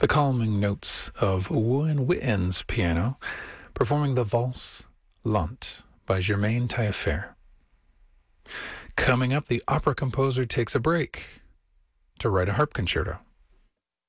the calming notes of Wun Witten's piano, performing the Valse Lente by Germain Taillefer. Coming up, the opera composer takes a break to write a harp concerto.